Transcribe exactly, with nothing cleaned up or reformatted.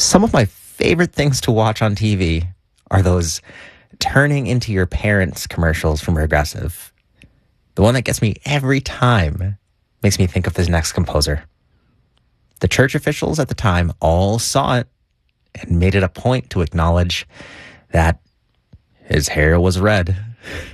Some of my favorite things to watch on T V are those turning into your parents commercials from Progressive. The one that gets me every time makes me think of this next composer. The church officials at the time all saw it and made it a point to acknowledge that his hair was red.